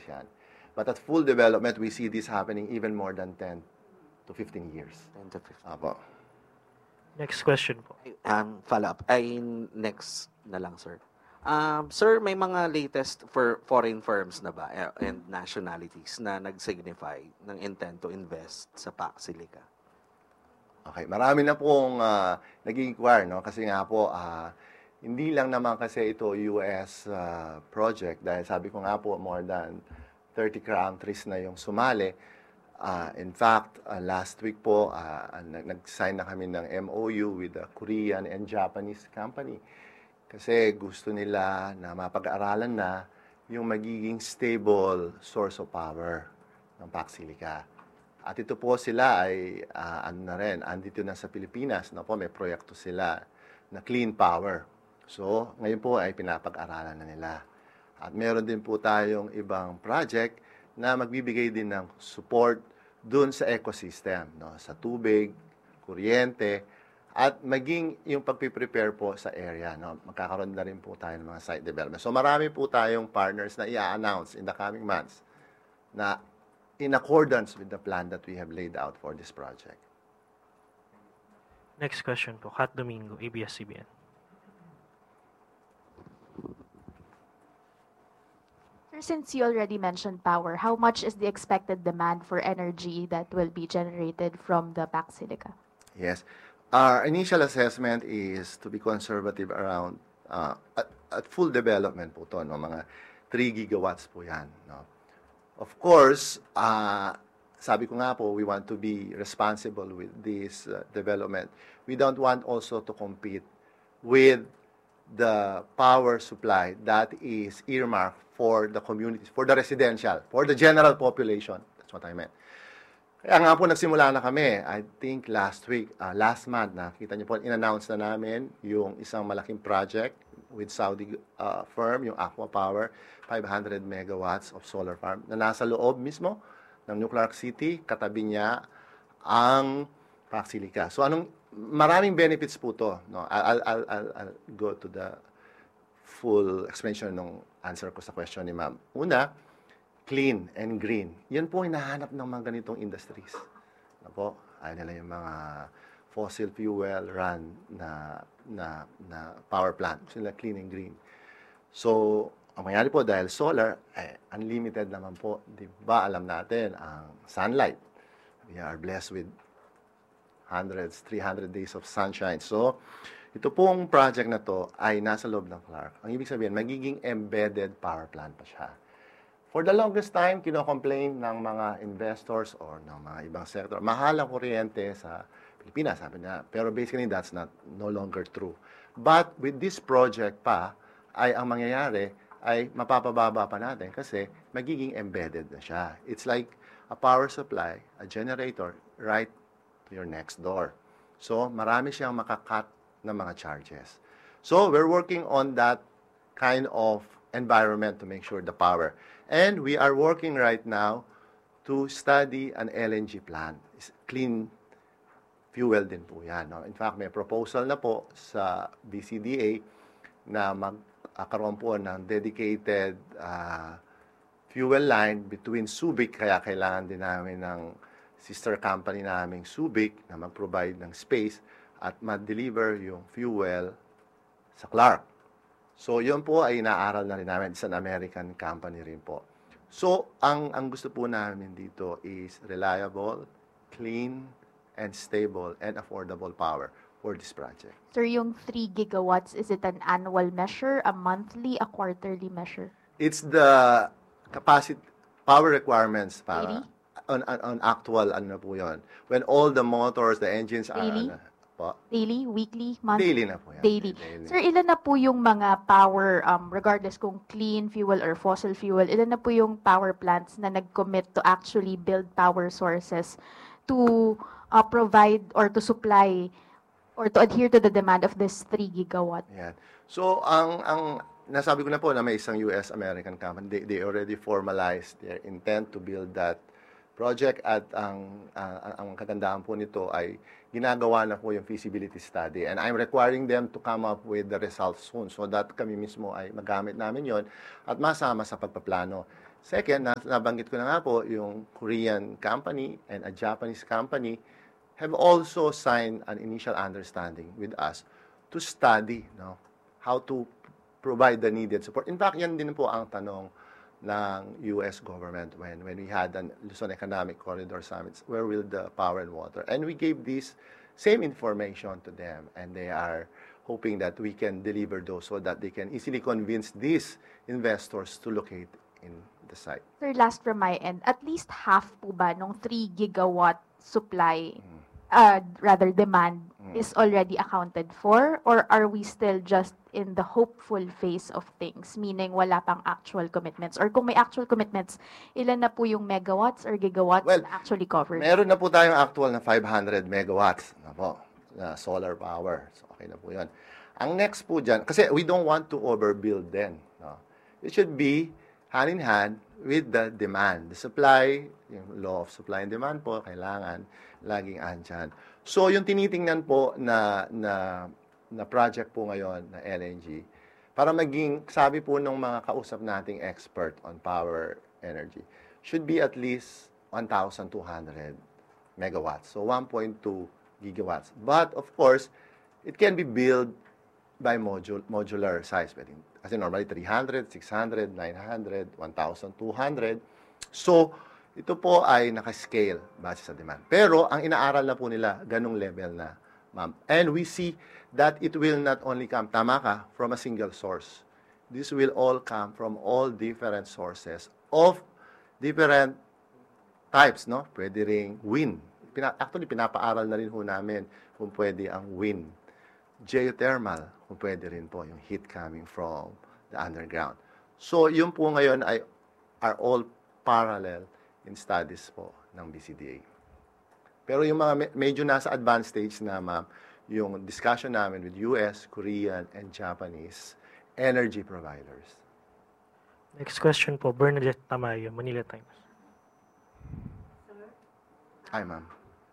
yan. But at full development, we see this happening even more than 10 to 15 years. 10 to 15. Apo. Next question po. Follow up. Next na lang, sir. Sir, may mga latest for foreign firms na ba and nationalities na nag-signify ng intent to invest sa PAC Silica? Okay, marami na pong nag-inquire, no? Kasi nga po, hindi lang naman kasi ito US project dahil sabi ko nga po, more than 30 countries na yung sumali. In fact, last week po, nag-sign na kami ng MOU with a Korean and Japanese company. Kasi gusto nila na mapag-aaralan na yung magiging stable source of power ng PAC Silica. At ito po sila ay, andito na sa Pilipinas, no po, may proyekto sila na clean power. So, ngayon po ay pinapag-aralan na nila. At meron din po tayong ibang project na magbibigay din ng support dun sa ecosystem, no? Sa tubig, kuryente, at maging yung pagpiprepare po sa area. No? Magkakaroon na rin po tayo ng mga site development. So marami po tayong partners na i-announce in the coming months na in accordance with the plan that we have laid out for this project. Next question po. Kat Domingo, ABS-CBN. Since you already mentioned power, how much is the expected demand for energy that will be generated from the PAC Silica? Yes. Our initial assessment is to be conservative around, at full development po ito, no? Mga 3 gigawatts po yan. No? Of course, sabi ko nga po, we want to be responsible with this development. We don't want also to compete with the power supply that is earmarked for the communities, for the residential, for the general population. That's what I meant. Kaya nga po nagsimula na kami, I think last month, nakita niyo po, in-announce na namin yung isang malaking project with Saudi firm, yung Aqua Power, 500 megawatts of solar farm, na nasa loob mismo ng New Clark City, katabi niya ang PAC Silica. So maraming benefits po to. No? I'll go to the full explanation ng answer ko sa question ni ma'am. Una, clean and green. Yan po hinahanap ng mga ganitong industries. Ano po? Ayaw nila yung mga fossil fuel run na power plant. Gusto nila clean and green. So, ang mangyari po dahil solar, unlimited naman po. Di ba alam natin ang sunlight. We are blessed with 300 days of sunshine. So, ito pong project na to ay nasa loob ng Clark. Ang ibig sabihin, magiging embedded power plant pa siya. For the longest time, kino-complain ng mga investors or ng mga ibang sector, mahal ang kuryente sa Pilipinas, sabi niya. Pero basically, that's no longer true. But with this project pa, ay ang mangyayari ay mapapababa pa natin kasi magiging embedded na siya. It's like a power supply, a generator, right to your next door. So, marami siyang makakat na mga charges. So, we're working on that kind of environment to make sure the power. And we are working right now to study an LNG plant. It's clean fuel din po yan. No? In fact, may proposal na po sa BCDA na magkaroon po ng dedicated fuel line between Subic, kaya kailangan din namin ng sister company naming Subic na mag-provide ng space at ma-deliver yung fuel sa Clark. So, yun po ay inaaral na rin namin. It's an American company rin po. So, ang gusto po namin dito is reliable, clean, and stable, and affordable power for this project. Sir, yung 3 gigawatts, is it an annual measure, a monthly, a quarterly measure? It's the capacity, power requirements para on actual, ano po yun. When all the motors, the engines are... Daily? Daily, weekly, monthly? Daily na po yan. Daily. Sir, ilan na po yung mga power, regardless kung clean fuel or fossil fuel, ilan na po yung power plants na nag-commit to actually build power sources to provide or to supply or to adhere to the demand of this 3 gigawatt? Yan. So, ang nasabi ko na po na may isang US-American company, they already formalized their intent to build that project at ang kagandahan po nito ay ginagawa na po yung feasibility study and I'm requiring them to come up with the results soon so that kami mismo ay magamit namin yon at masama sa pagpaplano Second, nabanggit ko na nga po, yung Korean company and a Japanese company have also signed an initial understanding with us to study how to provide the needed support. In fact, yan din po ang tanong ng US government when we had an Luzon Economic Corridor Summits, where will the power and water? And we gave this same information to them, and they are hoping that we can deliver those so that they can easily convince these investors to locate in the site. Sir, last from my end, at least half po ba nung 3 gigawatt supply, rather demand, is already accounted for? Or are we still just in the hopeful phase of things, meaning wala pang actual commitments? Or kung may actual commitments, ilan na po yung megawatts or gigawatts na actually covered? Meron na po tayong actual na 500 megawatts na solar power. So, okay na po yun. Ang next po dyan, kasi we don't want to overbuild then. It should be hand in hand with the demand. The supply, yung law of supply and demand po, kailangan laging andyan. So, yung tinitingnan po na project po ngayon na LNG, para maging, sabi po ng mga kausap nating expert on power energy, should be at least 1,200 megawatts. So, 1.2 gigawatts. But, of course, it can be built by modular size. Kasi normally 300, 600, 900, 1,200. So, ito po ay naka-scale base sa demand. Pero, ang inaaral na po nila, ganong level na, ma'am. And we see that it will not only come, tama ka, from a single source. This will all come from all different sources of different types, no? Pwede ring wind. Actually, pinapaaral na rin ho namin kung pwede ang wind. Geothermal, kung pwede rin po yung heat coming from the underground. So, yun po ngayon are all parallel in studies po ng BCDA. Pero yung mga medyo nasa advanced stage na, ma'am, yung discussion namin with US, Korean, and Japanese energy providers. Next question po, Bernadette Tamayo, Manila Times. Hi, ma'am.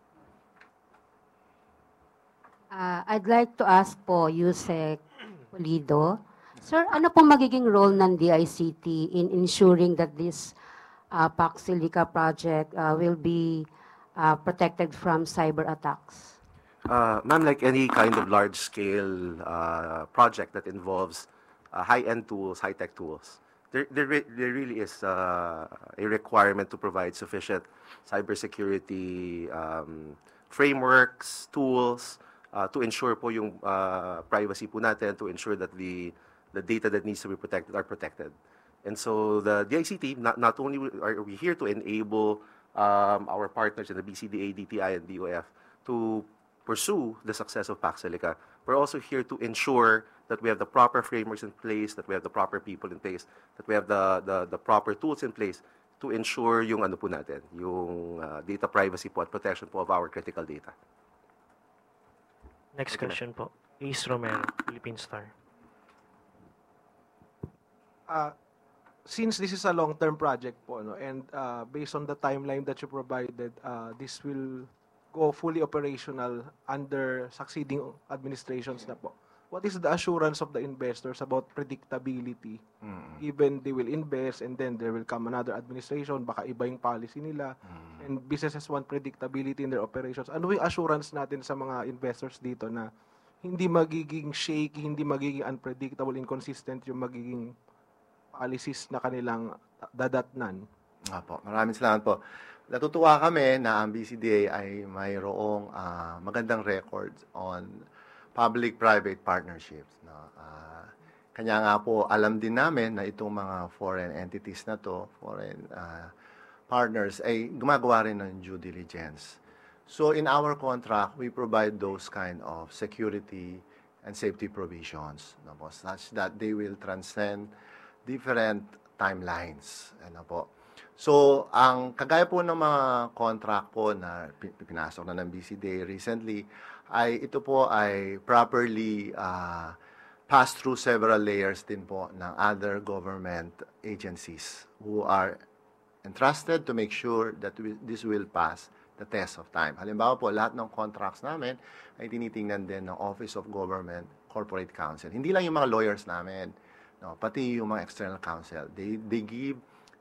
I'd like to ask po, Yusek Pulido, sir, ano pong magiging role ng DICT in ensuring that this PAC Silica project will be protected from cyber attacks? Ma'am, like any kind of large-scale project that involves high-end tools, high-tech tools, there really is a requirement to provide sufficient cybersecurity frameworks, tools, to ensure po yung privacy po natin, to ensure that the data that needs to be protected are protected. And so the DICT, not only are we here to enable our partners in the BCDA, DTI, and DOF to pursue the success of PAC Silica, we're also here to ensure that we have the proper frameworks in place, that we have the proper people in place, that we have the proper tools in place to ensure yung ano po natin, yung data privacy po at protection po of our critical data. Next question po, Ace Romero, Philippine Star. Since this is a long-term project po, no, and based on the timeline that you provided, this will go fully operational under succeeding administrations na po. What is the assurance of the investors about predictability? Even they will invest and then there will come another administration, baka iba yung policy nila, and businesses want predictability in their operations. Ano yung assurance natin sa mga investors dito na hindi magiging shaky, hindi magiging unpredictable, inconsistent yung magiging policies na kanilang dadatnan? Apo, maraming salamat po. Natutuwa kami na ang BCDA ay mayroong magandang records on public-private partnerships. No? Kanya nga po, alam din namin na itong mga foreign entities na to, foreign partners, ay gumagawa rin ng due diligence. So in our contract, we provide those kind of security and safety provisions, no po, such that they will transcend different timelines. Ano po. So, ang kagaya po ng mga contract po na pinasok na ng BCDA recently, ay ito po ay properly passed through several layers din po ng other government agencies who are entrusted to make sure that this will pass the test of time. Halimbawa po, lahat ng contracts namin ay tinitingnan din ng Office of Government Corporate Counsel. Hindi lang yung mga lawyers namin, no, pati yung mga external counsel. They give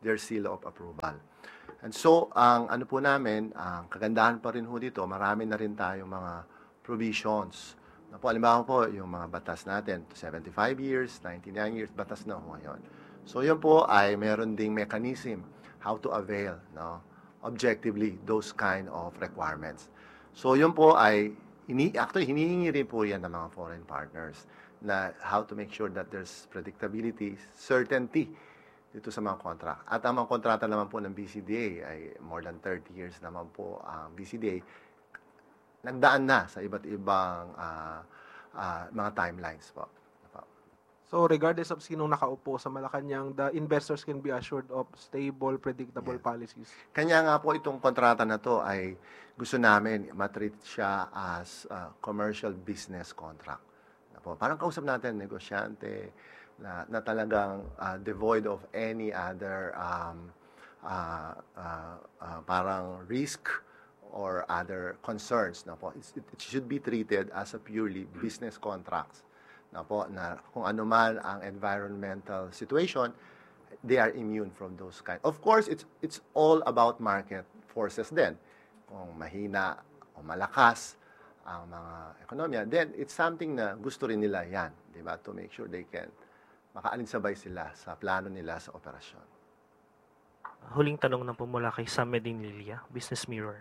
their seal of approval. And so, ang ano po namin, ang kagandahan pa rin ho dito, marami na rin tayong mga provisions. Na po, alimbawa po, yung mga batas natin, 75 years, 99 years, batas na ho ngayon. So, yun po ay meron ding mechanism how to avail, no, objectively, those kind of requirements. So, yun po ay, actually, hinihingi rin po yan ng mga foreign partners na how to make sure that there's predictability, certainty, dito sa mga contract. At ang mga kontrata naman po ng BCDA ay more than 30 years naman po ang BCDA nagdaan na sa iba't ibang mga timelines po. So regardless of sinong nakaupo sa Malacanang, the investors can be assured of stable, predictable policies. Kanya nga po itong kontrata na to ay gusto namin matreat siya as commercial business contract. Parang kausap natin, negosyante, na talagang devoid of any other parang risk or other concerns na po. It should be treated as a purely business contracts na po, na kung ano man ang environmental situation, they are immune from those kind. Of course, it's all about market forces din. Kung mahina o malakas ang mga ekonomiya, then it's something na gusto rin nila yan, di ba? To make sure they can makaalinsabay sila sa plano nila sa operasyon. Huling tanong na po mula kay Sam Medinilla, Business Mirror.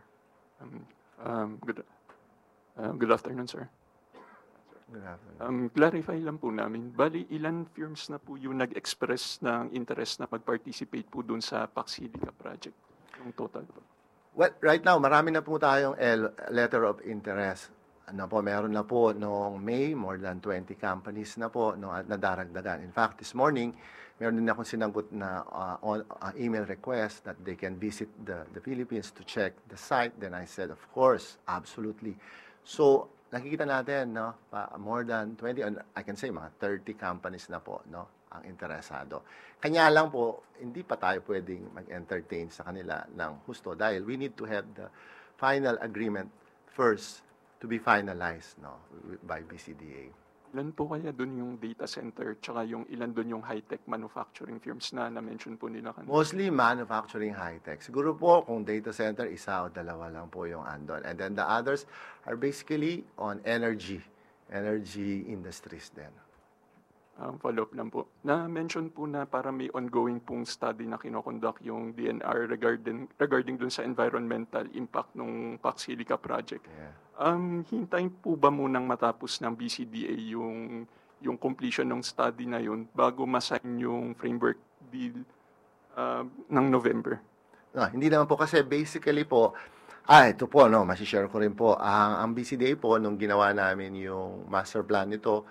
Good afternoon, sir. Good afternoon. Clarify lang po namin, bali ilan firms na po yung nag-express ng interest na mag-participate po dun sa Pax Silica project? Yung total po. Well, right now, marami na po tayong letter of interest. Ano po, meron na po noong May, more than 20 companies na po nadaragdagan. In fact, this morning, meron din akong sinagot na email request that they can visit the Philippines to check the site. Then I said, of course, absolutely. So, nakikita natin, no, more than 20, I can say mga 30 companies na po, no, ang interesado. Kanya lang po, hindi pa tayo pwedeng mag-entertain sa kanila ng husto dahil we need to have the final agreement first to be finalized, no, by BCDA. Ilan po kaya dun yung data center tsaka yung ilan dun yung high-tech manufacturing firms na na-mention po nila kanina? Mostly manufacturing high-tech. Siguro po kung data center, isa o dalawa lang po yung andon. And then the others are basically on energy industries din. Follow-up lang po. Na-mention po na para may ongoing pong study na kinoconduct yung DNR regarding dun sa environmental impact ng Pax Silica project. Yeah. Hintayin po ba munang matapos ng BCDA yung completion ng study na yun bago masign yung framework deal ng November? No, hindi naman po kasi basically po, ito po, no, masishare ko rin po. Ang BCDA po, nung ginawa namin yung master plan nito,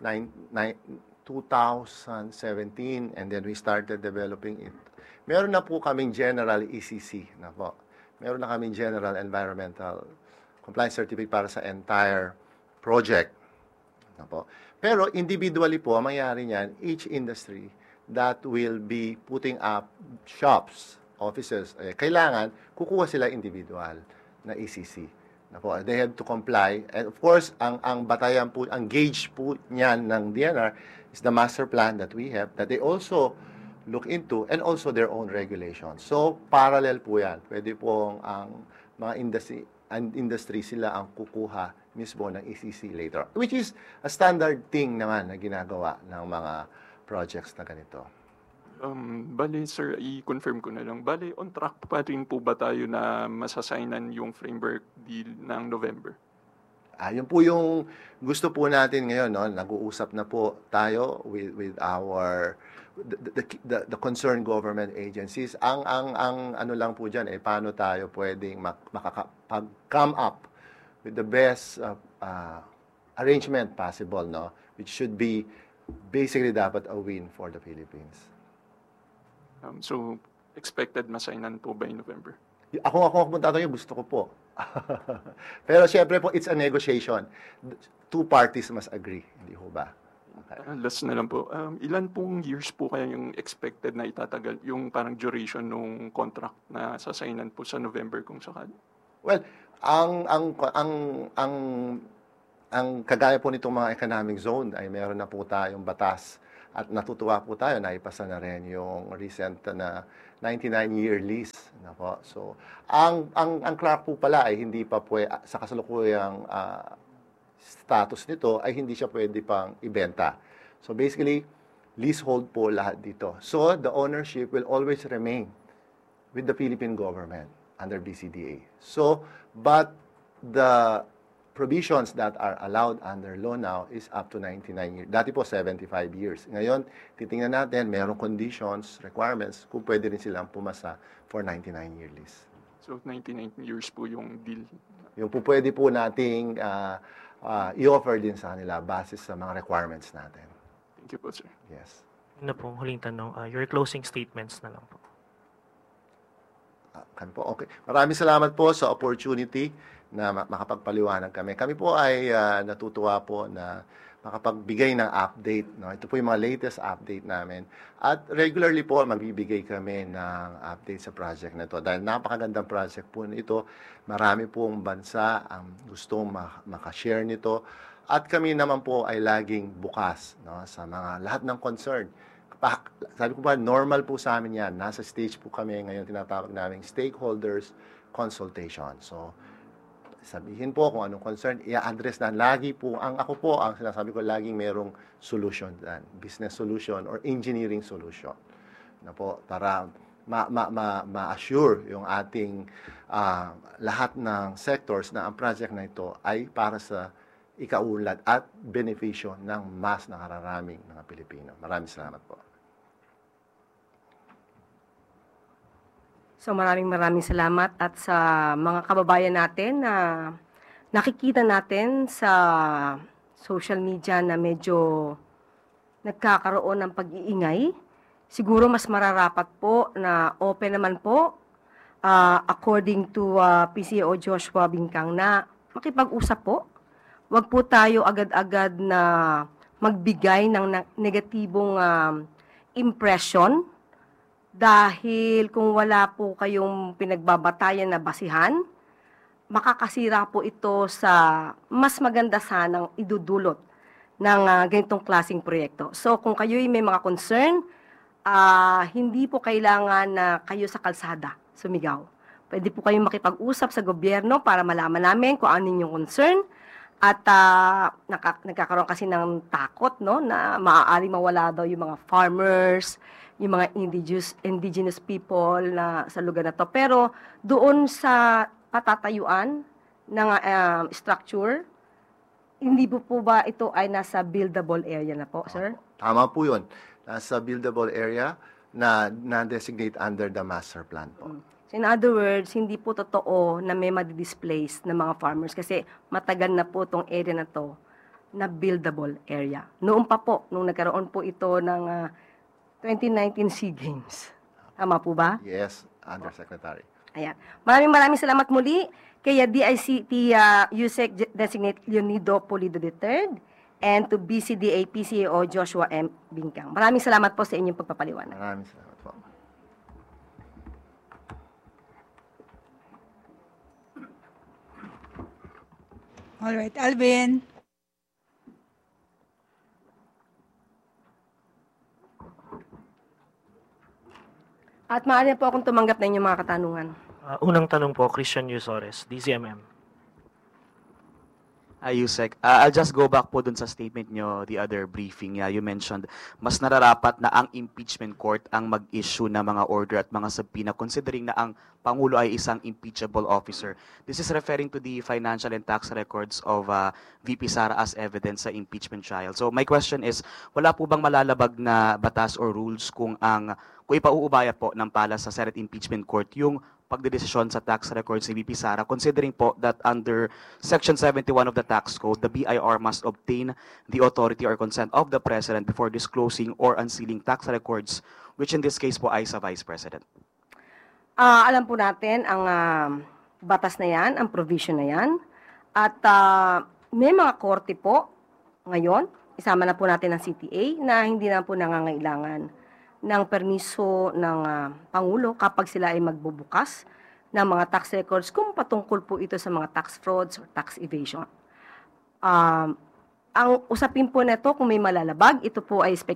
2017, and then we started developing it. Meron na po kaming general ECC na po. Meron na kaming general environmental compliance certificate para sa entire project. Na po. Pero individually po, ang mangyari niyan, each industry that will be putting up shops, offices, kailangan kukuha sila individual na ECC. Na po. They have to comply. And of course, ang batayan po, ang gauge po niyan ng DNR is the master plan that we have that they also look into and also their own regulations. So, parallel po yan. Pwede po ang mga industry sila ang kukuha mismo ng ECC later. Which is a standard thing naman na ginagawa ng mga projects na ganito. Bale, sir, i-confirm ko na lang. Bale, on track pa rin po ba tayo na masasaynan yung framework deal ng November? Yun po yung gusto po natin ngayon, no? Nag-uusap na po tayo with our the concerned government agencies. Ang ano lang po diyan paano tayo pwedeng makakapag-come up with the best arrangement possible, no? Which should be basically dapat a win for the Philippines. So expected masaynan po by November? Ako kung tatanungin, gusto ko po. Pero syempre po, it's a negotiation. Two parties must agree, hindi ho ba? Okay. Last na lang po. Ilan pong years po kaya yung expected na itatagal, yung parang duration ng contract na sasaynan po sa November kung sakali? Well, ang kagaya po nitong mga economic zone ay meron na po tayong batas At natutuwa po tayo na ipasa na rin yung recent na 99-year lease. Nako. So, ang Clark po pala ay hindi pa sa kasalukuyang status nito ay hindi siya pwede pang ibenta. So basically, leasehold po lahat dito. So the ownership will always remain with the Philippine government under BCDA. So, but the provisions that are allowed under law now is up to 99 years. Dati po 75 years. Ngayon, titingnan natin, mayroong conditions, requirements, kung pwede rin silang pumasa for 99-year lease. So 99 years po yung deal. Yung po pwede po nating i-offer din sa kanila base sa mga requirements natin. Thank you po, sir. Yes. Yun na po, huling tanong. Your closing statements na lang po. Kami po, okay. Maraming salamat po sa opportunity na makapagpaliwanag kami. Kami po ay natutuwa po na makapagbigay ng update. No? Ito po yung mga latest update namin. At regularly po, magbibigay kami ng update sa project na ito. Dahil napakagandang project po nito, marami pong bansa ang gustong makashare nito. At kami naman po ay laging bukas, no? Sa mga lahat ng concern. Sabi ko ba, normal po sa amin yan. Nasa stage po kami ngayon, tinatawag namin stakeholders consultation. So, sabihin po kung anong concern, i-address na. Lagi po, ako po, ang sinasabi ko, laging merong solution dyan. Business solution or engineering solution. Na po, para ma-assure yung ating lahat ng sectors na ang project na ito ay para sa ikaunlad at benepisyo ng mas nakararaming mga Pilipino. Maraming salamat po. So maraming salamat at sa mga kababayan natin na nakikita natin sa social media na medyo nagkakaroon ng pag-iingay. Siguro mas mararapat po na open naman po according to PCO Joshua Bingkang na makipag-usap po. Huwag po tayo agad-agad na magbigay ng negatibong impression dahil kung wala po kayong pinagbabatayan na basihan, makakasira po ito sa mas maganda sanang idudulot ng ganitong klaseng proyekto. So kung kayo'y may mga concern, hindi po kailangan na kayo sa kalsada sumigaw. Pwede po kayong makipag-usap sa gobyerno para malaman namin kung ano yung concern. At nagkakaroon kasi ng takot, no, na maaari mawala daw yung mga farmers, yung mga indigenous people na sa lugar na to. Pero doon sa patatayuan ng structure, hindi po ba ito ay nasa buildable area na po, sir? Tama po yun. Nasa buildable area na designate under the master plan po. So in other words, hindi po totoo na may madi-displace ng mga farmers kasi matagal na po itong area na to na buildable area. Noon pa po, nung nagkaroon po ito ng 2019 SEA Games. Tama po ba? Yes, Undersecretary. Ayan. Maraming salamat muli kay DICT USEC Designate Leonido Pulido III and to BCDA PCAO Joshua M. Bingkang. Maraming salamat po sa inyong pagpapaliwanag. Maraming salamat po. All right, Alvin. At maaari po akong tumanggap na inyong mga katanungan. Unang tanong po, Christian Yusores, DZMM. Yusek, I'll just go back po dun sa statement nyo, the other briefing. You mentioned, mas nararapat na ang impeachment court ang mag-issue ng mga order at mga subpoena considering na ang Pangulo ay isang impeachable officer. This is referring to the financial and tax records of VP Sara as evidence sa impeachment trial. So my question is, wala po bang malalabag na batas or rules kung ipauubaya po ng pala sa Senate Impeachment Court yung pagdedesisyon sa tax records ni VP Sara, considering po that under Section 71 of the Tax Code, the BIR must obtain the authority or consent of the President before disclosing or unsealing tax records, which in this case po ay sa Vice President. Alam po natin ang batas na yan, ang provision na yan. At may mga korte po ngayon, isama na po natin ang CTA, na hindi na po nangangailangan ng permiso ng Pangulo kapag sila ay magbubukas ng mga tax records kung patungkol po ito sa mga tax frauds or tax evasion. Ang usapin po nito kung may malalabag, ito po ay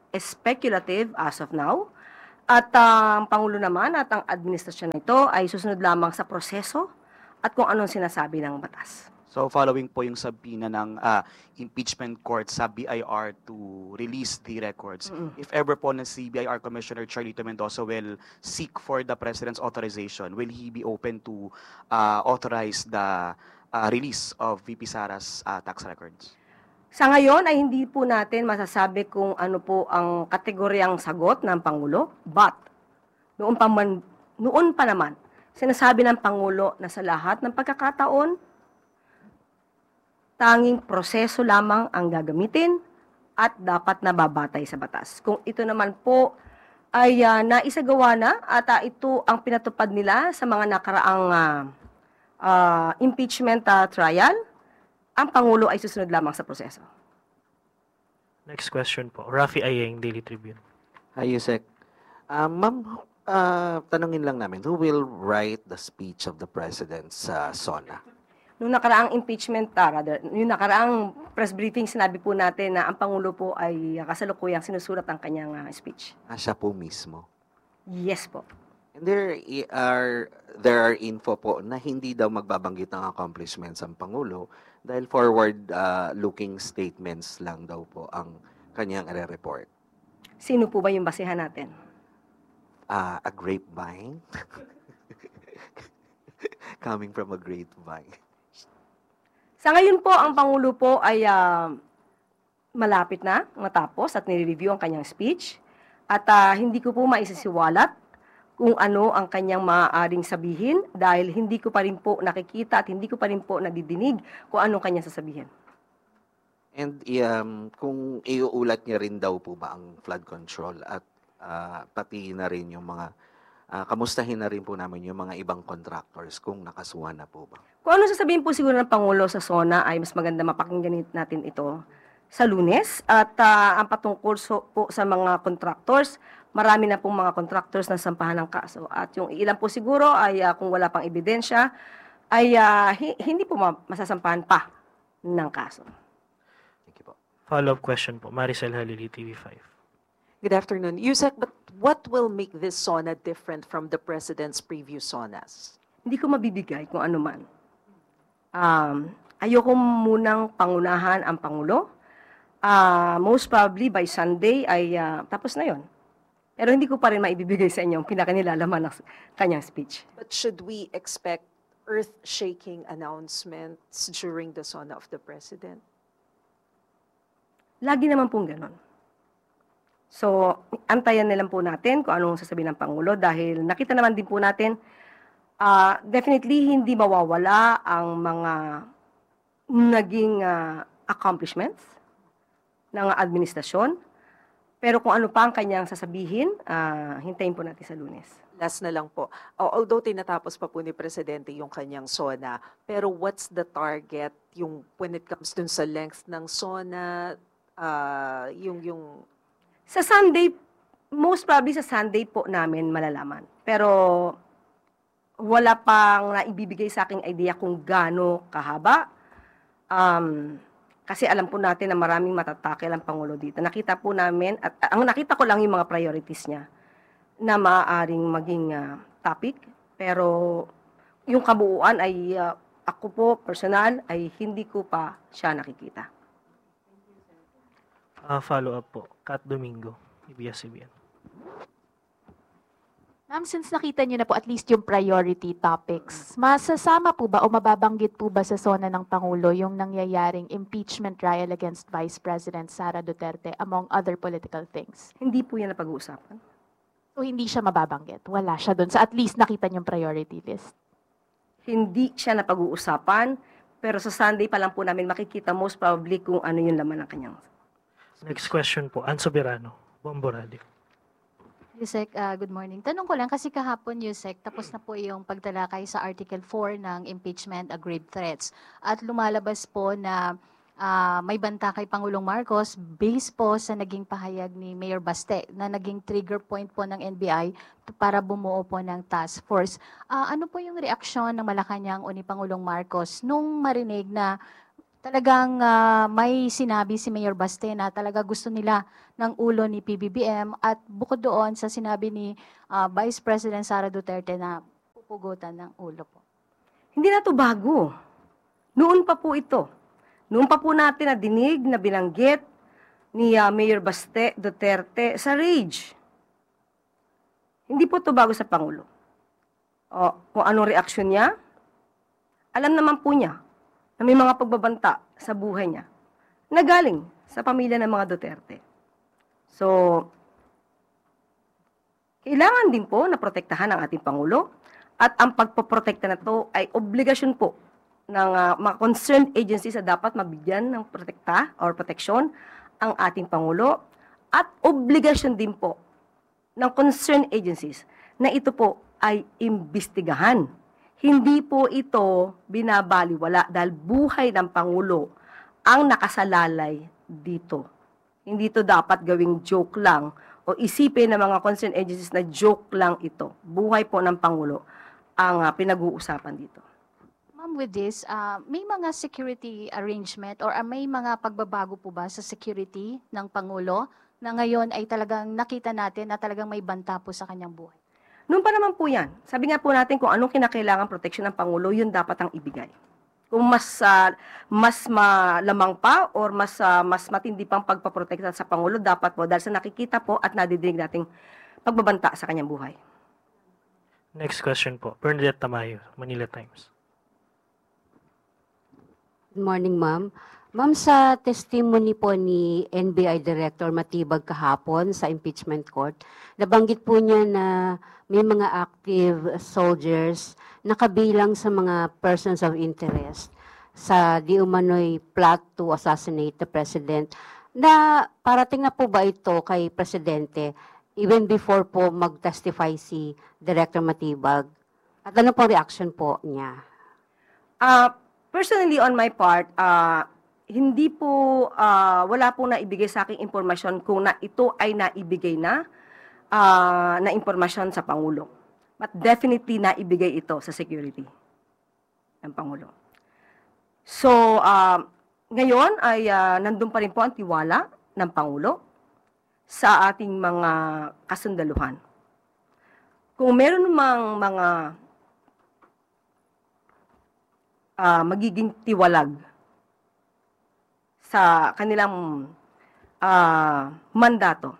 speculative as of now. At ang Pangulo naman at ang administrasyon nito ay susunod lamang sa proseso at kung anong sinasabi ng batas. So following po yung sabina ng impeachment court sa BIR to release the records, if ever po na si BIR Commissioner Charlito Mendoza will seek for the President's authorization, will he be open to authorize the release of VP Sara's tax records? Sa ngayon ay hindi po natin masasabi kung ano po ang kategoryang sagot ng Pangulo, but noon pa naman, sinasabi ng Pangulo na sa lahat ng pagkakataon, tanging proseso lamang ang gagamitin at dapat nababatay sa batas. Kung ito naman po ay naisagawa na at ito ang pinatupad nila sa mga nakaraang impeachment trial, ang Pangulo ay susunod lamang sa proseso. Next question po. Rafi Ayeng, Daily Tribune. Hi, Yusek. Ma'am, tanungin lang namin, who will write the speech of the President sa SONA? Noong nakaraang impeachment, yung nakaraang press briefing, sinabi po natin na ang Pangulo po ay kasalukuyang sinusulat ang kanyang speech. Siya po mismo. Yes po. And there are info po na hindi daw magbabanggit ng accomplishments ang Pangulo dahil forward-looking statements lang daw po ang kanyang report. Sino po ba yung basehan natin? A grapevine? Coming from a grapevine. Sa ngayon po, ang Pangulo po ay malapit na matapos at nire-review ang kanyang speech at hindi ko po maisisiwalat kung ano ang kanyang maaaring sabihin dahil hindi ko pa rin po nakikita at hindi ko pa rin po nadidinig kung anong kanyang sasabihin. And kung iuulat niya rin daw po ba ang flood control at pati na rin yung mga kamustahin na rin po namin yung mga ibang contractors kung nakasuhan na po ba? Kung ano sasabihin po siguro ng Pangulo sa SONA ay mas maganda mapakinggan natin ito sa Lunes. At ang patungkol po sa mga contractors, marami na pong mga contractors na sampahan ng kaso. At yung ilan po siguro ay kung wala pang ebidensya, ay hindi po masasampahan pa ng kaso. Thank you po. Follow-up question po. Maricel Halili, TV5. Good afternoon. Yusek, but what will make this SONA different from the President's previous SONAs? Hindi ko mabibigay kung ano man. Ayoko munang pangunahan ang Pangulo. Most probably by Sunday ay tapos na yon. Pero hindi ko pa rin maibibigay sa inyo ang pinakanilalaman ng kanyang speech. But should we expect earth-shaking announcements during the SONA of the President? Lagi naman pong ganon. So, antayan na lang po natin kung anong sasabihin ng Pangulo dahil nakita naman din po natin, definitely hindi mawawala ang mga naging accomplishments ng administrasyon. Pero kung ano pa ang kanyang sasabihin, hintayin po natin sa Lunes. Last na lang po. Although tinatapos pa po ni Presidente yung kanyang SONA, pero what's the target yung when it comes dun sa length ng SONA, yung sa Sunday, most probably sa Sunday po namin malalaman. Pero wala pang naibibigay sa aking idea kung gaano kahaba. Kasi alam po natin na maraming matatakil ang Pangulo dito. Nakita po namin, at ang nakita ko lang yung mga priorities niya na maaaring maging topic. Pero yung kabuuan ay ako po, personal, ay hindi ko pa siya nakikita. Follow-up po. Kat Domingo, ABS-CBN. Ma'am, since nakita niyo na po at least yung priority topics, masasama po ba o mababanggit po ba sa SONA ng Pangulo yung nangyayaring impeachment trial against Vice President Sara Duterte among other political things? Hindi po yan na pag-uusapan. So hindi siya mababanggit? Wala siya doon? So at least nakita niyo yung priority list? Hindi siya na pag-uusapan, pero sa Sunday pa lang po namin makikita most probably kung ano yung laman ng kanyang. Next question po. Ann Soberano, Bombo Radio. Yusek, good morning. Tanong ko lang, kasi kahapon, Yusek, tapos na po yung pagtalakay sa Article 4 ng impeachment, grave threats. At lumalabas po na may banta kay Pangulong Marcos based po sa naging pahayag ni Mayor Baste na naging trigger point po ng NBI para bumuo po ng task force. Ano po yung reaksyon ng Malacanang o ni Pangulong Marcos nung marinig na talagang may sinabi si Mayor Baste na talaga gusto nila ng ulo ni PBBM at bukod doon sa sinabi ni Vice President Sara Duterte na pupugutan ng ulo po. Hindi na to bago. Noon pa po ito. Noon pa po natin na dinig na binanggit ni Mayor Baste Duterte sa rage. Hindi po to bago sa Pangulo. O, kung anong reaksyon niya, alam naman po niya na may mga pagbabanta sa buhay niya na galing sa pamilya ng mga Duterte. So, kailangan din po na protektahan ang ating Pangulo at ang pagpoprotekta na to ay obligasyon po ng mga concerned agencies na dapat mabigyan ng protekta or proteksyon ang ating Pangulo at obligasyon din po ng concerned agencies na ito po ay imbestigahan. Hindi po ito binabaliwala dahil buhay ng Pangulo ang nakasalalay dito. Hindi ito dapat gawing joke lang o isipin ng mga concerned agencies na joke lang ito. Buhay po ng Pangulo ang pinag-uusapan dito. Ma'am, with this, may mga security arrangement or may mga pagbabago po ba sa security ng Pangulo na ngayon ay talagang nakita natin na talagang may banta po sa kanyang buhay? Noon pa naman po yan. Sabi nga po natin kung anong kinakailangan proteksyon ng Pangulo, yun dapat ang ibigay. Kung mas malamang pa or mas matindi pang pagpaprotekta sa Pangulo, dapat po dahil sa nakikita po at nadidinig nating pagbabanta sa kanyang buhay. Next question po. Bernadette Tamayo, Manila Times. Good morning, ma'am. Ma'am, sa testimony po ni NBI Director Matibag kahapon sa impeachment court, nabanggit po niya na may mga active soldiers na kabilang sa mga persons of interest sa di umano'y plot to assassinate the president. Na parating na po ba ito kay Presidente even before po mag-testify si Director Matibag? At ano po reaction po niya? Personally, on my part, hindi po, wala po naibigay sa aking impormasyon kung na ito ay naibigay na impormasyon sa Pangulo. But definitely naibigay ito sa security ng Pangulo. So, ngayon ay nandun pa rin po ang tiwala ng Pangulo sa ating mga kasundaluhan. Kung meron namang mga magiging tiwalag sa kanilang mandato,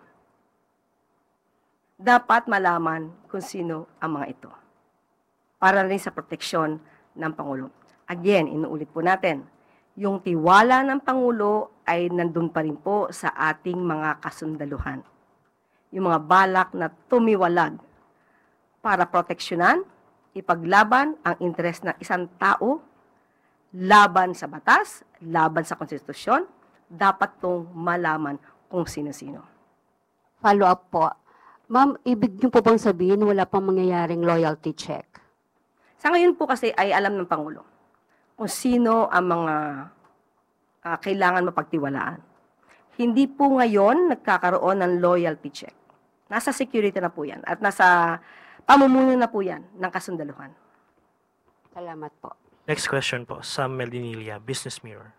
dapat malaman kung sino ang mga ito para rin sa proteksyon ng Pangulo. Again, inuulit po natin, yung tiwala ng Pangulo ay nandun pa rin po sa ating mga kasundaluhan. Yung mga balak na tumiwalag para proteksyonan, ipaglaban ang interes ng isang tao, laban sa batas, laban sa konstitusyon, dapat tong malaman kung sino-sino. Follow up po. Ma'am, ibig niyo po bang sabihin wala pang mangyayaring loyalty check? Sa ngayon po kasi ay alam ng Pangulo kung sino ang mga kailangan mapagtiwalaan. Hindi po ngayon nagkakaroon ng loyalty check. Nasa security na po yan at nasa pamumuno na po yan ng kasundaluhan. Salamat po. Next question po, Sam Meldinilia, Business Mirror.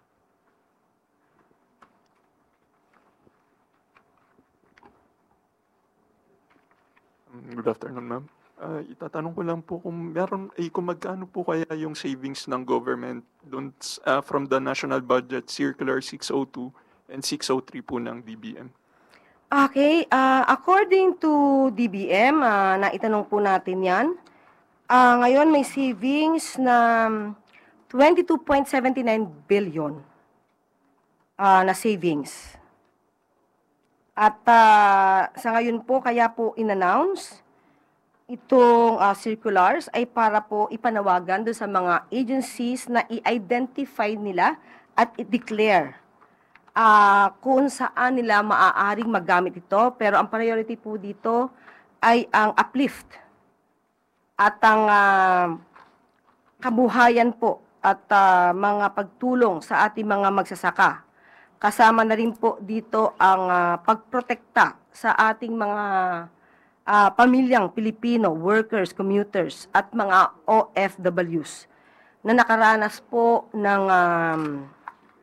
Good afternoon, ma'am. Itatanong ko lang po kung kung magkano po kaya yung savings ng government dun, from the national budget, Circular 602 and 603 po ng DBM. Okay, according to DBM, naitanong po natin yan, ngayon may savings na 22.79 billion na savings. At sa ngayon po, kaya po in-announce itong circulars ay para po ipanawagan doon sa mga agencies na i-identify nila at i-declare kung saan nila maaaring magamit ito. Pero ang priority po dito ay ang uplift at ang kabuhayan po at mga pagtulong sa ating mga magsasaka. Kasama na rin po dito ang pagprotekta sa ating mga pamilyang Pilipino, workers, commuters, at mga OFWs na nakaranas po ng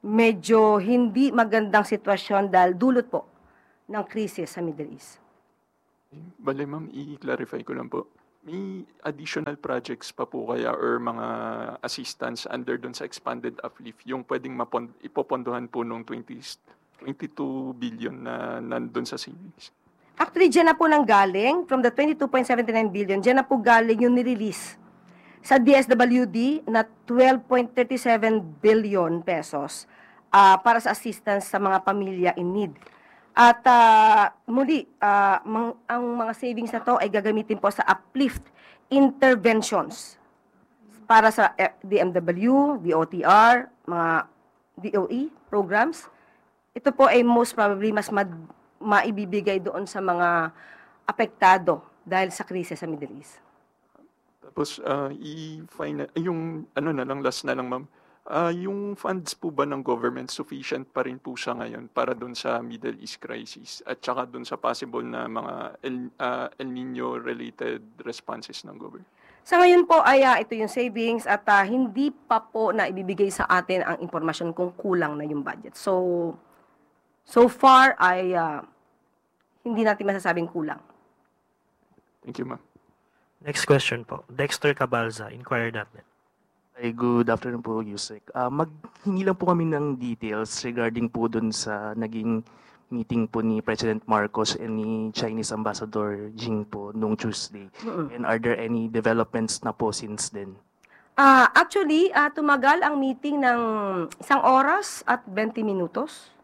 medyo hindi magandang sitwasyon dahil dulot po ng krisis sa Middle East. Bale, ma'am, i-clarify ko lang po. May additional projects pa po kaya or mga assistance under dun sa expanded uplift yung pwedeng ipopondohan po nung 22 billion na nandun sa savings? Actually, dyan na po nang galing, from the 22.79 billion, dyan na po galing yung nirelease sa DSWD na 12.37 billion pesos para sa assistance sa mga pamilya in need. At muli, ang mga savings na to ay gagamitin po sa uplift interventions para sa DMW, DOTR, mga DOE programs. Ito po ay most probably mas maibibigay doon sa mga apektado dahil sa krisis sa Middle East. Tapos, yung ano na lang, last na lang, ma'am. Yung funds po ba ng government sufficient pa rin po siya ngayon para doon sa Middle East crisis at saka doon sa possible na mga El Nino-related responses ng government? Sa ngayon po ay ito yung savings at hindi pa po na ibibigay sa atin ang impormasyon kung kulang na yung budget. So far ay hindi natin masasabing kulang. Thank you, ma'am. Next question po. Dexter Cabalza, Inquirer.net. Ay, good afternoon po, Yusek. Maghingi lang po kami ng details regarding po dun sa naging meeting po ni President Marcos and ni Chinese Ambassador Jing po nung Tuesday. And are there any developments na po since then? Actually, tumagal ang meeting ng 1 oras at 20 minutos.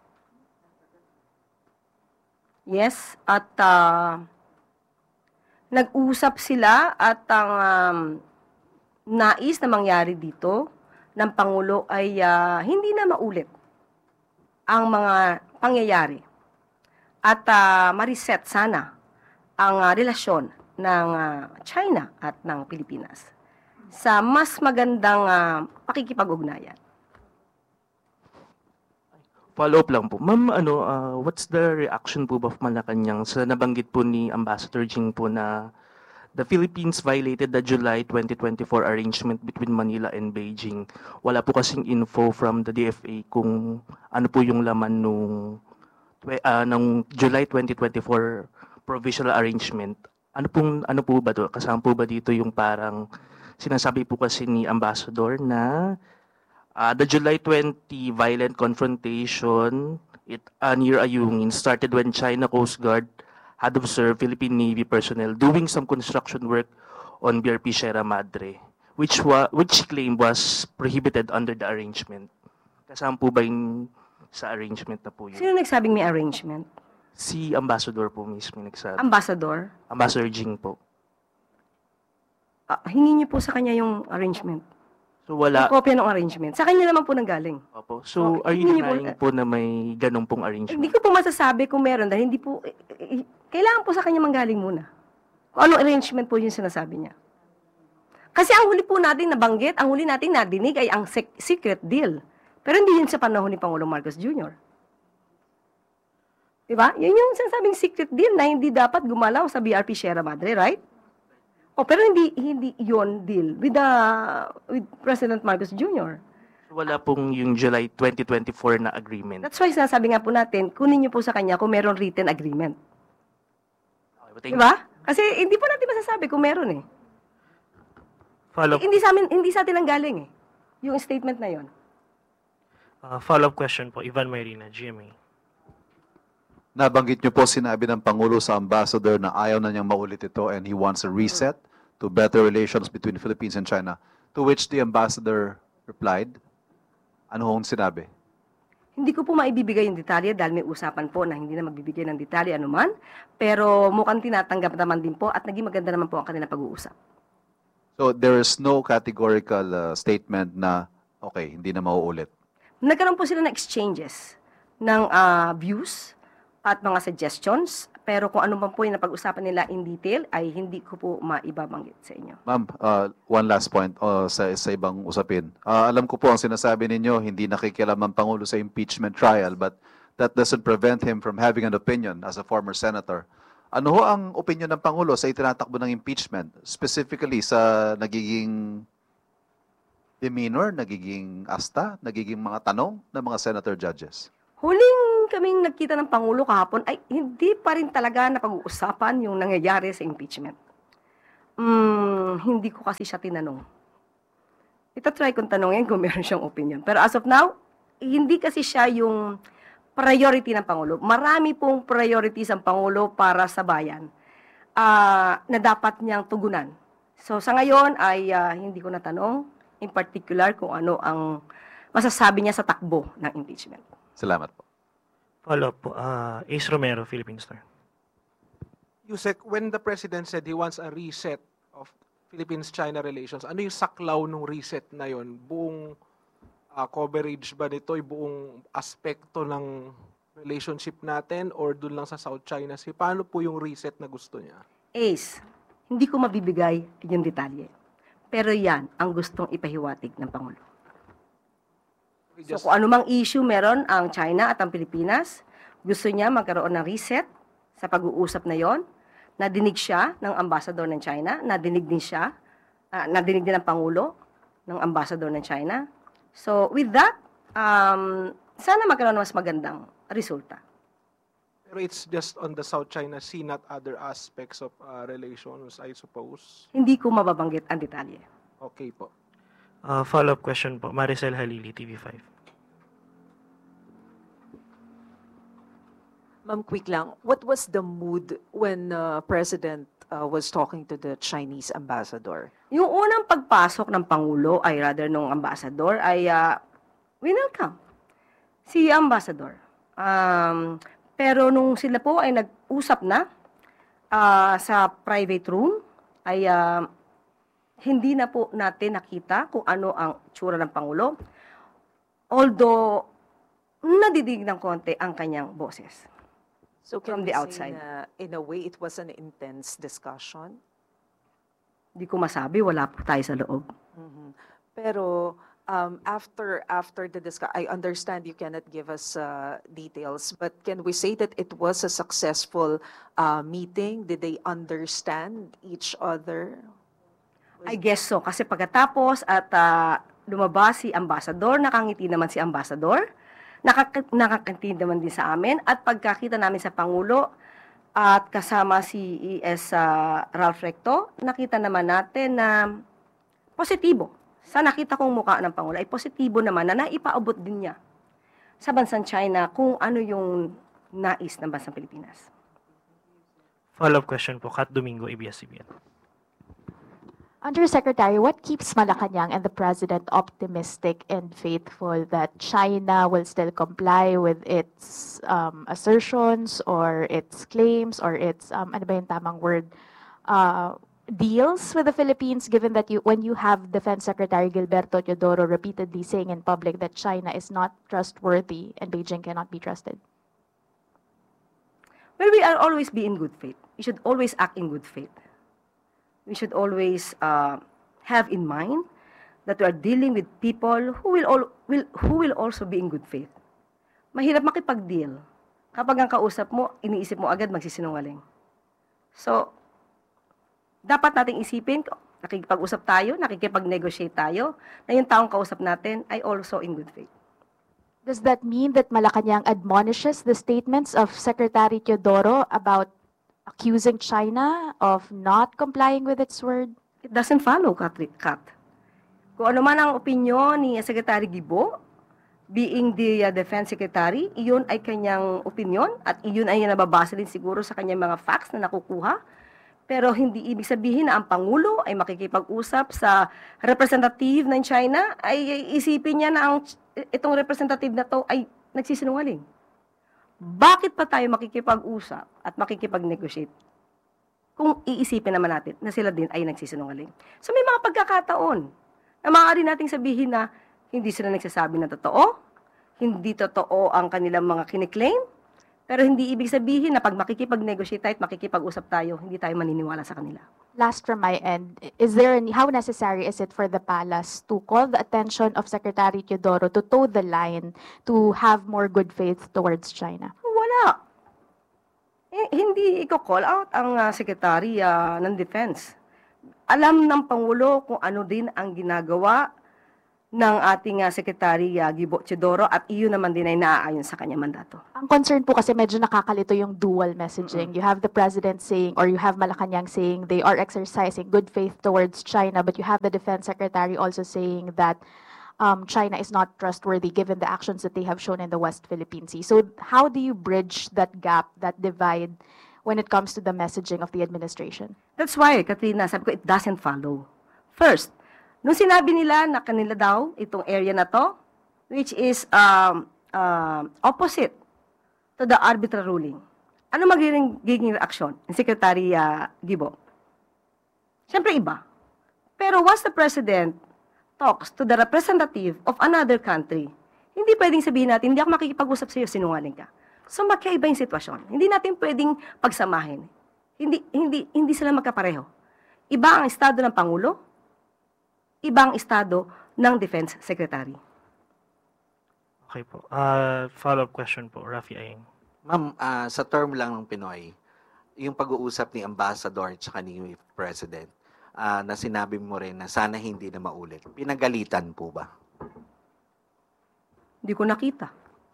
Yes, at nag-usap sila at ang nais na mangyari dito ng Pangulo ay hindi na maulit ang mga pangyayari at ma-reset sana ang relasyon ng China at ng Pilipinas sa mas magandang pakikipag-ugnayan. Follow-up lang po. Ma'am, what's the reaction po of Malacanang sa nabanggit po ni Ambassador Jing po na the Philippines violated the July 2024 arrangement between Manila and Beijing. Wala po kasing info from the DFA kung ano po yung laman nung July 2024 provisional arrangement. Ano po ba to? Kasama po ba dito yung parang sinasabi po kasi ni Ambassador na the July 20 violent confrontation near Ayungin started when China Coast Guard had observed Philippine Navy personnel doing some construction work on BRP Sierra Madre, which claim was prohibited under the arrangement. Kasama po ba yung sa arrangement na po yun? Sino nagsabing may arrangement? Si Ambassador po mismo nagsabi. Ambassador? Ambassador Jing po. Hingin niyo po sa kanya yung arrangement. So wala. Yung kopya ng arrangement. Sa kanya naman po nanggaling. Opo. So are you denying po na may ganun pong arrangement? Hindi ko po masasabi kung meron dahil hindi po kailangan po sa kanya manggaling muna. Kung anong arrangement po yung sinasabi niya. Kasi ang huli po natin nabanggit, ang huli natin nadinig ay ang secret deal. Pero hindi yun sa panahon ni Pangulong Marcos Jr. Diba? Yun yung sinasabing secret deal na hindi dapat gumalaw sa BRP Sierra Madre, right? Pero hindi yun deal with President Marcos Jr. Wala pong yung July 2024 na agreement. That's why sinasabi nga po natin, kunin niyo po sa kanya kung meron written agreement. Okay, diba? Kasi hindi po natin masasabi kung meron eh. Hindi sa atin ang galing eh. Yung statement na yon. Follow-up question po, Ivan Mayrina, GMA. Nabanggit niyo po sinabi ng Pangulo sa Ambassador na ayaw na niyang maulit ito and he wants a reset to better relations between the Philippines and China. To which the Ambassador replied, ano hong sinabi? Hindi ko po maibibigay yung detalye dahil may usapan po na hindi na magbibigay ng detalye anuman. Pero mukhang tinatanggap naman din po at naging maganda naman po ang kanilang pag-uusap. So there is no categorical statement na, okay, hindi na mauulit. Nagkaroon po sila ng exchanges ng views at mga suggestions. Pero kung ano man po yung napag-usapan nila in detail ay hindi ko po maibabanggit sa inyo. Ma'am, one last point sa ibang usapin. Alam ko po ang sinasabi ninyo, hindi nakikialam ang Pangulo sa impeachment trial, but that doesn't prevent him from having an opinion as a former senator. Ano ho ang opinion ng Pangulo sa itinatakbo ng impeachment, specifically sa nagiging demeanor, nagiging asta, nagiging mga tanong ng mga senator judges? Huling kaming nagkita ng Pangulo kahapon ay hindi pa rin talaga napag-uusapan yung nangyayari sa impeachment. Hindi ko kasi siya tinanong. Itatry kong tanongin kung meron siyang opinion. Pero as of now, hindi kasi siya yung priority ng Pangulo. Marami pong priorities ang Pangulo para sa bayan na dapat niyang tugunan. So sa ngayon ay hindi ko natanong in particular kung ano ang masasabi niya sa takbo ng impeachment. Salamat po. Follow up po. Ace Romero, Philippine Star. Yusek, when the President said he wants a reset of Philippines-China relations, ano yung saklaw ng reset na yon? Buong coverage ba nito, yung buong aspekto ng relationship natin or dun lang sa South China Sea? Paano po yung reset na gusto niya? Ace, hindi ko mabibigay yung detalye. Pero yan ang gustong ipahiwatig ng Pangulo. So kung anumang issue meron ang China at ang Pilipinas, gusto niya magkaroon ng reset sa pag-uusap na yon. Nadinig siya ng ambassador ng China, nadinig din ng Pangulo ng ambassador ng China. So with that, sana magkaroon ng mas magandang resulta. Pero it's just on the South China Sea, not other aspects of relations, I suppose. Hindi ko mababanggit ang detalye. Okay po. Follow-up question po. Maricel Halili, TV5. Ma'am, quick lang. What was the mood when President was talking to the Chinese ambassador? Yung unang pagpasok ng Pangulo ay rather nung ambassador ay welcome si ambassador. Pero nung sila po ay nag-usap na sa private room ay hindi na po natin nakita kung ano ang tsura ng Pangulo. Although, nadidig ng konti ang kanyang boses. So can From the we outside. say na, in a way, it was an intense discussion? Hindi ko masabi, wala po tayo sa loob. Mhm. Pero after the discussion, I understand you cannot give us details, but can we say that it was a successful meeting? Did they understand each other? I guess so. Kasi pagkatapos at lumabas si ambassador, nakangiti naman si ambassador, nakakangiti naman din sa amin, at pagkakita namin sa Pangulo at kasama si ES Ralph Recto, nakita naman natin na positibo. Sa nakita kong mukha ng Pangulo ay positibo naman na naipaabot din niya sa bansang China kung ano yung nais ng bansang Pilipinas. Follow-up question po. Kat Domingo, ABS-CBN. Undersecretary, what keeps Malacanang and the President optimistic and faithful that China will still comply with its assertions or its claims or its, ano ba yung tamang word, deals with the Philippines, given that when you have Defense Secretary Gilberto Teodoro repeatedly saying in public that China is not trustworthy and Beijing cannot be trusted? Well, we are always be in good faith. We should always act in good faith. We should always have in mind that we are dealing with people who will also be in good faith. Mahirap makipag-deal kapag ang kausap mo, iniisip mo agad magsisinungaling. So, dapat nating isipin, nakikipag-usap tayo, nakikipag-negotiate tayo, na yung taong kausap natin ay also in good faith. Does that mean that Malacanang admonishes the statements of Secretary Teodoro about accusing China of not complying with its word? It doesn't follow, Kat. Kung ano man ang opinyon ni Secretary Gibo, being the Defense Secretary, iyon ay kanyang opinyon at iyon ay nababasa din siguro sa kanyang mga facts na nakukuha. Pero hindi ibig sabihin na ang Pangulo ay makikipag-usap sa representative ng China, ay isipin niya na itong representative na to ay nagsisinungaling. Bakit pa tayo makikipag-usap at makikipag-negotiate kung iisipin naman natin na sila din ay nagsisinungaling? So may mga pagkakataon na maaari nating sabihin na hindi sila nagsasabi na totoo, hindi totoo ang kanilang mga kiniklaim, pero hindi ibig sabihin na pag makikipag-negotiate tayo at makikipag-usap tayo, hindi tayo maniniwala sa kanila. Last from my end, how necessary is it for the palace to call the attention of Secretary Teodoro to toe the line, to have more good faith towards China? Wala. Hindi i-call out ang Secretary ng Defense. Alam ng Pangulo kung ano din ang ginagawa ng ating Secretary Gibo Teodoro at iyon naman din ay naaayon sa kanyang mandato. Ang concern po kasi medyo nakakalito yung dual messaging. You have the president saying, or you have Malacanang saying they are exercising good faith towards China, but you have the defense secretary also saying that China is not trustworthy given the actions that they have shown in the West Philippine Sea. So how do you bridge that gap, that divide, when it comes to the messaging of the administration? That's why, Katrina, sabi ko, it doesn't follow. First, nung sinabi nila na kanila daw itong area na to, which is opposite to the arbitral ruling, ano magiging reaksyon ni Secretary Gibo? Siyempre iba. Pero once the President talks to the representative of another country, hindi pwedeng sabihin natin, hindi ako makikipag-usap sa iyo, sinungaling ka. So magkaiba yung sitwasyon. Hindi natin pwedeng pagsamahin. Hindi sila magkapareho. Iba ang estado ng Pangulo, ibang estado ng Defense Secretary. Okay po. Follow-up question po, Rafi Aing. Ma'am, sa term lang ng Pinoy, yung pag-uusap ni Ambassador at saka ni President, na sinabi mo rin na sana hindi na maulit. Pinagalitan po ba? Hindi ko nakita.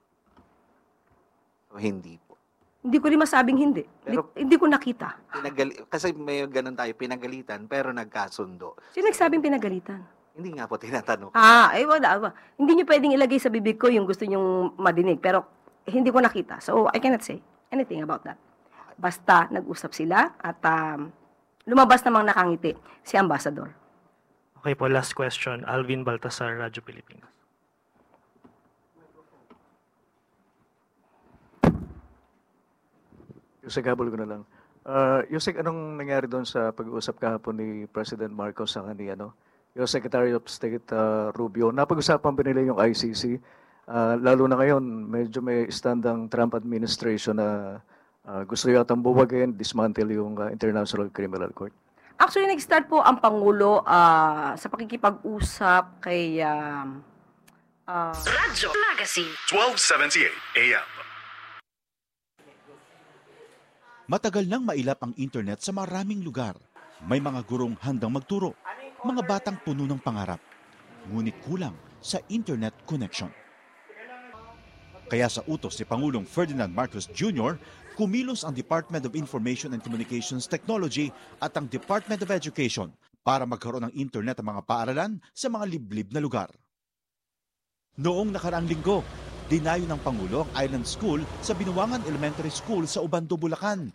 O hindi po? Hindi ko rin masabing hindi. Pero, hindi ko nakita. Kasi may ganun tayo, pinagalitan, pero nagkasundo. Sino nagsabing pinagalitan? Hindi nga po tinatanong. Wala. Hindi nyo pwedeng ilagay sa bibig ko yung gusto nyong madinig, pero hindi ko nakita. So, I cannot say anything about that. Basta nag-usap sila at lumabas namang nakangiti si Ambassador. Okay po, last question. Alvin Baltasar, Radyo Pilipinas. Yusek, habol ko na lang. Yusek, anong nangyari doon sa pag-uusap kahapon ni President Marcos sa ni yung Secretary of State Rubio? Napag-usapan ba nila yung ICC? Lalo na ngayon, medyo may stand ang Trump administration na gusto yatang buwagin, dismantle yung International Criminal Court. Actually, nag-start po ang Pangulo sa pakikipag-usap kay Radyo Magazine 1278 AM. Matagal nang mailap ang internet sa maraming lugar. May mga gurong handang magturo, mga batang puno ng pangarap. Ngunit kulang sa internet connection. Kaya sa utos ni Pangulong Ferdinand Marcos Jr., kumilos ang Department of Information and Communications Technology at ang Department of Education para magkaroon ng internet ang mga paaralan sa mga liblib na lugar. Noong nakaraang linggo, dinayo ng Pangulo ang Island School sa Binuangan Elementary School sa Ubando, Bulacan.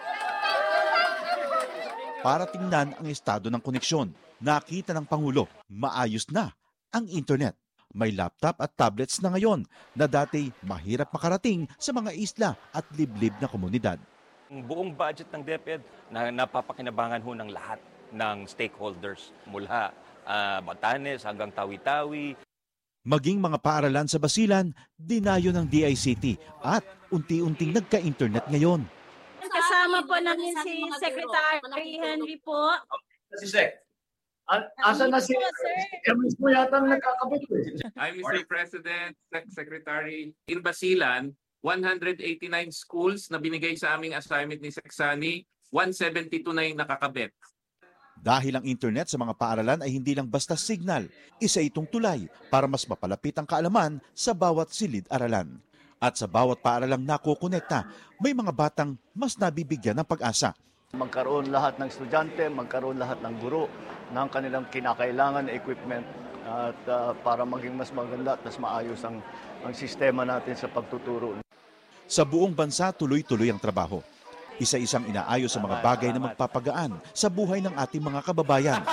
Para tingnan ang estado ng koneksyon, nakita ng Pangulo, maayos na ang internet. May laptop at tablets na ngayon na dati mahirap makarating sa mga isla at liblib na komunidad. Ang buong budget ng DepEd na napapakinabangan ho ng lahat ng stakeholders mula Batanes hanggang Tawi-Tawi. Maging mga paaralan sa Basilan, dinayo ng DICT at unti-unting nagka-internet ngayon. Kasama po namin si Secretary Henry po. Si Sec. Asa na si Emis mo yata nagkakabit eh. Hi, Mr. President, Secretary. In Basilan, 189 schools na binigay sa aming assignment ni Seksani, 172 na yung nakakabit. Dahil ang internet sa mga paaralan ay hindi lang basta signal, isa itong tulay para mas mapalapit ang kaalaman sa bawat silid-aralan. At sa bawat paaralang nakokonekta, may mga batang mas nabibigyan ng pag-asa. Magkaroon lahat ng estudyante, magkaroon lahat ng guro ng kanilang kinakailangan na equipment at para maging mas maganda at mas maayos ang sistema natin sa pagtuturo. Sa buong bansa, tuloy-tuloy ang trabaho. Isa-isang inaayos sa mga bagay na magpapagaan sa buhay ng ating mga kababayan.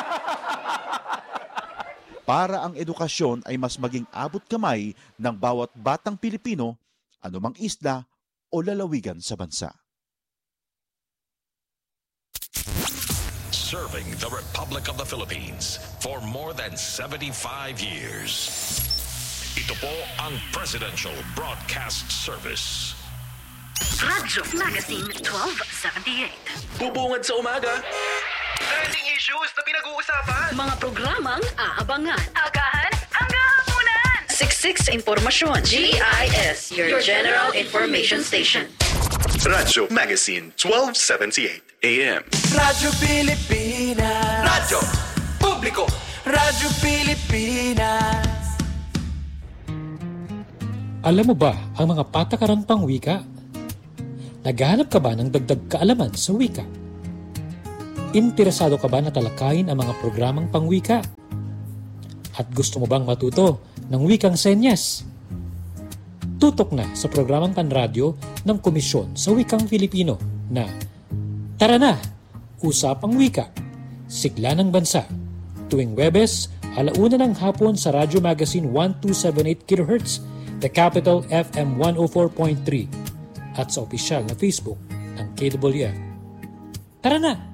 Para ang edukasyon ay mas maging abot kamay ng bawat batang Pilipino, anumang isla o lalawigan sa bansa. Serving the Republic of the Philippines for more than 75 years. Ito po ang Presidential Broadcast Service. Radyo Magazine 1278. Bubungad sa umaga. Trending issues na pinag-uusapan. Mga programang aabangan. Agahan hanggang hapunan. Siksik sa impormasyon. GIS, your General Information Station. Radyo Magazine 1278 AM. Radyo Pilipinas. Radyo Publiko. Radyo Pilipinas. Alam mo ba ang mga patakaran pang wika? Naghahanap ka ba ng dagdag kaalaman sa wika? Interesado ka ba na talakayin ang mga programang pangwika? At gusto mo bang matuto ng wikang senyas? Tutok na sa programang panradyo ng Komisyon sa Wikang Filipino na Tara na! Usapang Wika, Sigla ng Bansa, tuwing Webes, 1:00 ng hapon sa Radyo Magazine 1278 kHz, The Capital FM 104.3 at sa opisyal na Facebook ng KWF. Tara na!